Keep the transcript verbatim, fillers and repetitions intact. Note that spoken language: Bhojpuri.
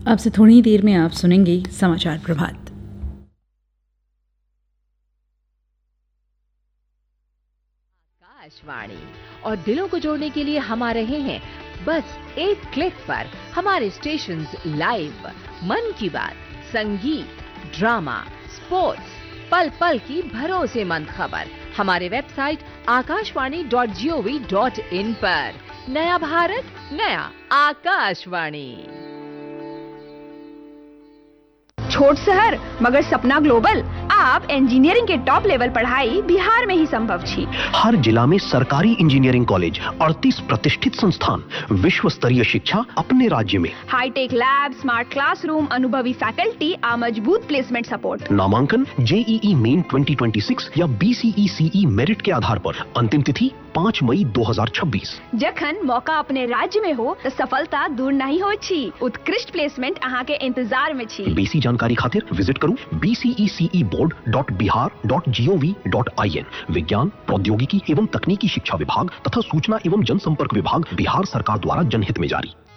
अब से थोड़ी ही देर में आप सुनेंगे समाचार प्रभात। आकाशवाणी और दिलों को जोड़ने के लिए हम आ रहे हैं बस एक क्लिक पर। हमारे स्टेशंस लाइव, मन की बात, संगीत, ड्रामा, स्पोर्ट्स, पल पल की भरोसेमंद खबर हमारे website Akashvani dot G O V dot in पर। नया भारत, नया आकाशवाणी। छोट शहर मगर सपना ग्लोबल। आप इंजीनियरिंग के टॉप लेवल पढ़ाई बिहार में ही संभव छी। हर जिला में सरकारी इंजीनियरिंग कॉलेज, अड़तीस प्रतिष्ठित संस्थान, विश्व स्तरीय शिक्षा अपने राज्य में। हाईटेक लैब, स्मार्ट क्लासरूम, अनुभवी फैकल्टी आ मजबूत प्लेसमेंट सपोर्ट। नामांकन जेईई मेन दो हज़ार छब्बीस या बीसीई मेरिट के आधार पर। अंतिम तिथि पाँच मई दो हज़ार छब्बीस। जखन मौका अपने राज्य में हो तो सफलता दूर नहीं हो छी। उत्कृष्ट प्लेसमेंट अहाँ के इंतजार में छी। बेसी जानकारी खातिर विजिट करू बी सी ई सी ई board dot Bihar dot G O V dot I N. विज्ञान, प्रौद्योगिकी एवं तकनीकी शिक्षा विभाग तथा सूचना एवं जनसंपर्क विभाग बिहार सरकार द्वारा जनहित में जारी।